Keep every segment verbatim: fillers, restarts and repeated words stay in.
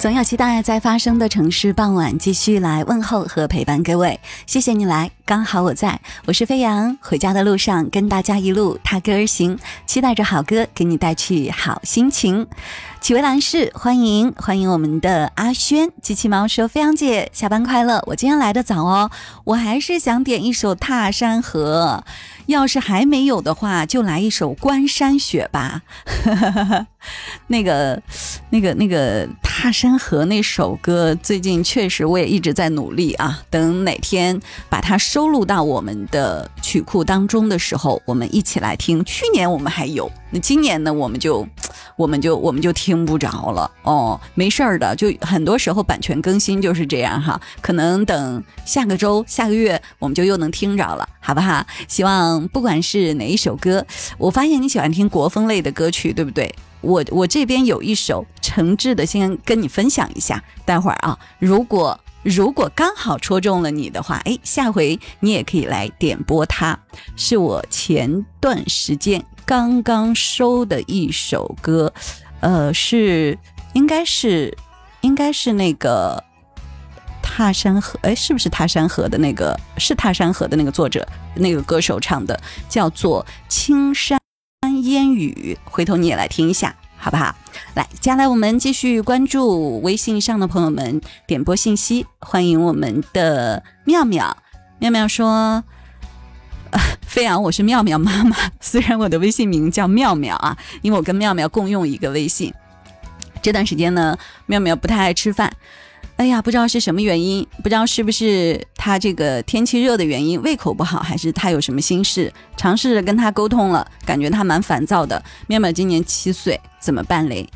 总有期待在发生的城市傍晚继续来问候和陪伴各位，谢谢你来，刚好我在，我是飞扬，回家的路上跟大家一路踏歌而行，期待着好歌给你带去好心情。启维兰氏，欢迎欢迎我们的阿轩。机器猫说，飞扬姐下班快乐，我今天来的早哦，我还是想点一首踏山河，要是还没有的话就来一首关山雪吧。那个那个那个踏山河那首歌最近确实我也一直在努力啊，等哪天把它收录到我们的曲库当中的时候我们一起来听。去年我们还有，那今年呢我们就我们就我们就听不着了哦，没事儿的，就很多时候版权更新就是这样哈，可能等下个周下个月我们就又能听着了，好不好？希望不管是哪一首歌，我发现你喜欢听国风类的歌曲，对不对？我我这边有一首诚挚的先跟你分享一下，待会儿啊，如果如果刚好戳中了你的话，哎，下回你也可以来点播它，是我前段时间刚刚收的一首歌，呃，是应该是应该是那个踏山河，哎，是不是踏山河的那个？是踏山河的那个作者，那个歌手唱的，叫做青山烟雨，回头你也来听一下，好不好？来，接下来我们继续关注微信上的朋友们点播信息，欢迎我们的妙妙。妙妙说，呃，飞扬，我是妙妙妈妈，虽然我的微信名叫妙妙啊，因为我跟妙妙共用一个微信。这段时间呢，妙妙不太爱吃饭，哎呀，不知道是什么原因，不知道是不是他这个天气热的原因，胃口不好，还是他有什么心事，尝试着跟他沟通了，感觉他蛮烦躁的。妙妙今年七岁，怎么办嘞？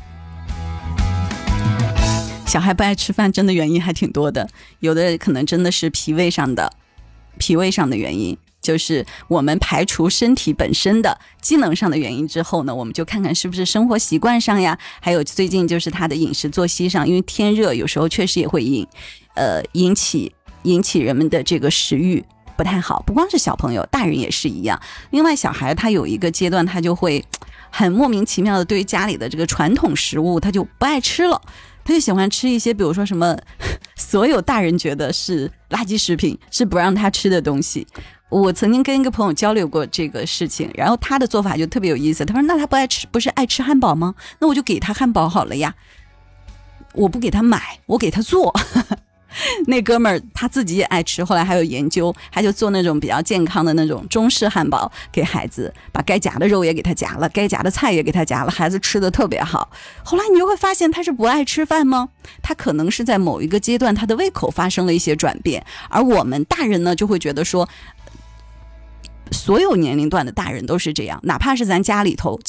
小孩不爱吃饭真的原因还挺多的，有的可能真的是脾胃上的脾胃上的原因，就是我们排除身体本身的机能上的原因之后呢，我们就看看是不是生活习惯上呀，还有最近就是他的饮食作息上，因为天热有时候确实也会引呃引起引起人们的这个食欲不太好，不光是小朋友，大人也是一样。另外小孩他有一个阶段他就会很莫名其妙的对于家里的这个传统食物他就不爱吃了，他就喜欢吃一些比如说什么所有大人觉得是垃圾食品，是不让他吃的东西。我曾经跟一个朋友交流过这个事情，然后他的做法就特别有意思，他说那他不爱吃，不是爱吃汉堡吗？那我就给他汉堡好了呀，我不给他买，我给他做。那哥们儿他自己也爱吃，后来还有研究，他就做那种比较健康的那种中式汉堡给孩子，把该夹的肉也给他夹了，该夹的菜也给他夹了，孩子吃的特别好。后来你就会发现他是不爱吃饭吗？他可能是在某一个阶段他的胃口发生了一些转变，而我们大人呢就会觉得说所有年龄段的大人都是这样，哪怕是咱家里头